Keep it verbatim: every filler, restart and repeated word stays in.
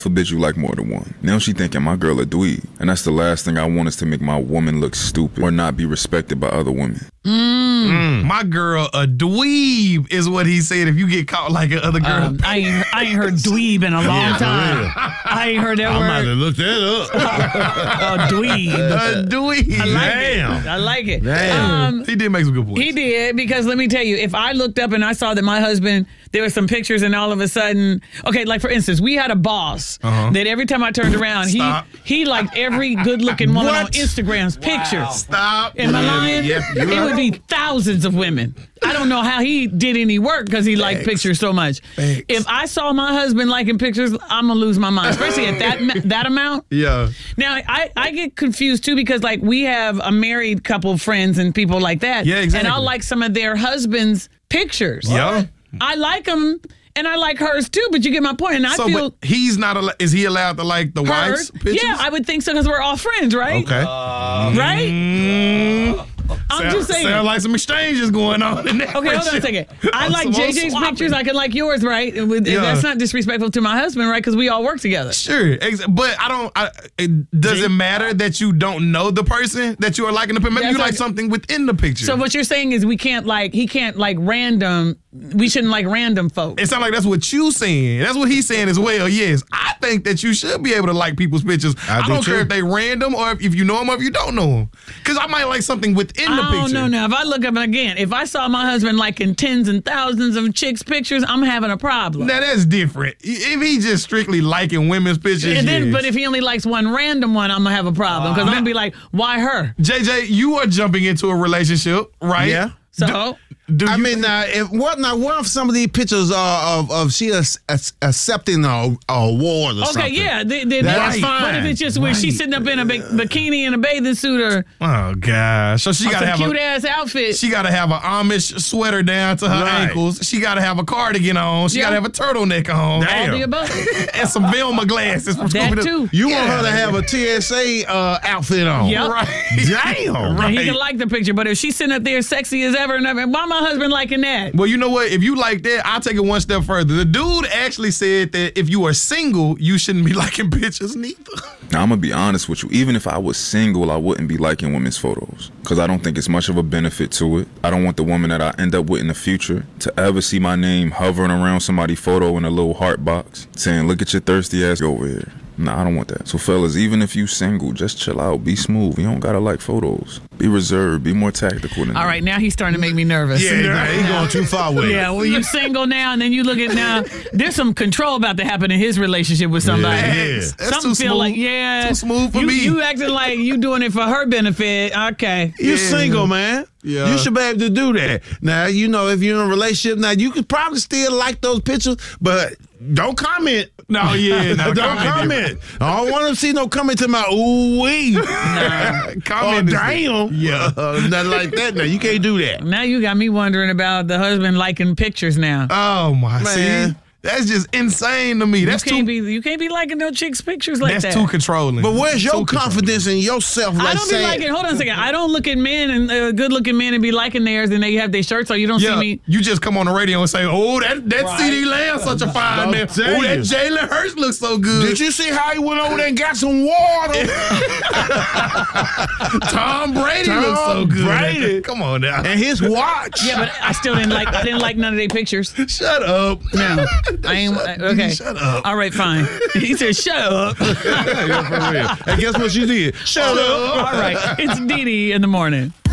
a bitch you like more than one. Now she thinking my girl a dweeb, and that's the last thing I want is to make my woman look stupid or not be respected by other women. Mm. Mm. My girl a dweeb is what he said if you get caught like other girl. Um, I, ain't, I ain't heard dweeb in a long yeah, time. I ain't heard that I word. I might have looked that up. A dweeb. A dweeb. I like Damn. it. I like it. Damn. Um, he did make some good points. He did, because let me tell you, if I looked up and I saw that my husband, there were some pictures and all of a sudden, okay, like for instance, we had a boss uh-huh. that every time I turned around, Stop. he he liked every good-looking woman what? on Instagram's wow. picture. Stop. Am I lying? Yep, it right. would be thousands of women. I don't know how he did any work because he liked pictures so much. Thanks. If I saw my husband liking pictures, I'm going to lose my mind, especially at that that amount. Yeah. Now, I, I get confused, too, because, like, we have a married couple of friends and people like that. Yeah, exactly. And I'll like some of their husbands' pictures. Yeah. I like them, and I like hers, too, but you get my point. And I so, feel... but he's not... Al- is he allowed to like the wife's pictures? Yeah, I would think so, because we're all friends, right? Okay. Uh, right? Mm. I'm sound, just saying. Sound like some exchanges going on in there. Okay, hold on a second. I like J J's pictures. I can like yours, right? Yeah. That's not disrespectful to my husband, right? Because we all work together. Sure. But I don't, I, it, does J- it matter that you don't know the person that you are liking the picture? Maybe that's you like, like something within the picture. So what you're saying is we can't like, he can't like random, we shouldn't like random folks. It sounds like that's what you saying. That's what he's saying as well, yes. I think that you should be able to like people's pictures. I, I do don't too. care if they random or if, if you know them or if you don't know them. Because I might like something within the I picture. No, no, if I look up, and again, if I saw my husband liking tens and thousands of chicks' pictures, I'm having a problem. Now, that's different. If he just strictly liking women's pictures, and then, yes. But if he only likes one random one, I'm going to have a problem. Because uh, I'm going to be like, why her? J J, you are jumping into a relationship, right? Yeah. So... Do, Do I you, mean, now, if what now? What if some of these pictures are of, of she is accepting a, a award or okay, something? Okay, yeah, they, they, that's right. fine. But if it's just where right. she's sitting up in a bikini and a bathing suit, or oh gosh, so she got to have cute a ass outfit. She got to have an Amish sweater down to her right. ankles. She got to have a cardigan on. She yeah. got to have a turtleineck on. Damn. All the above. And some Velma glasses. From that too. You yeah. want her to have a T S A uh, outfit on? Yep. Right. Damn. Right. He can like the picture, but if she's sitting up there sexy as ever, and why my husband liking that? Well, you know what? If you like that, I'll take it one step further. The dude actually said that if you are single, you shouldn't be liking pictures neither. Now, I'm going to be honest with you. Even if I was single, I wouldn't be liking women's photos because I don't think it's much of a benefit to it. I don't want the woman that I end up with in the future to ever see my name hovering around somebody's photo in a little heart box saying, look at your thirsty ass over here. Nah, I don't want that. So, fellas, even if you single, just chill out. Be smooth. You don't got to like photos. Be reserved. Be more tactical than All that. right, now he's starting to make me nervous. Yeah, yeah. He's going too far with it. Yeah, well, you single now, and then you look at now, there's some control about to happen in his relationship with somebody. Yeah, yeah. That's Something too feel smooth. like, yeah. Too smooth for you, me. You acting like you doing it for her benefit. Okay. You're yeah. single, man. Yeah. You should be able to do that. Now, you know, if you're in a relationship, now you could probably still like those pictures, but don't comment. No, yeah, no, don't comment. I don't want to see no comment to my ooh wee. No. Oh, damn. Yeah, uh, nothing like that. Now you can't do that. Now you got me wondering about the husband liking pictures now. Oh my, man. See? That's just insane to me. That's you can't too. be you can't be liking no chicks' pictures like that's that. too controlling. But where's your too confidence in yourself? Like I don't saying, be liking. Hold on a second. I don't look at men and uh, good-looking men and be liking theirs, and they have their shirts, so you don't Yeah, see me. you just come on the radio and say, "Oh, that that Right. C D Lamb's such a fine man. Oh, tell that you. Jalen Hurts looks so good." Did you see how he went over there and got some water? Tom Brady Tom looks so good. Brady. Come on now. And his watch. Yeah, but I still didn't like. I didn't like none of their pictures. Shut up. No, I ain't. Okay. Shut up. All right, fine. He said, "Shut up." Yeah, for real. And guess what she did? Shut up. All right, it's Dee Dee in the morning.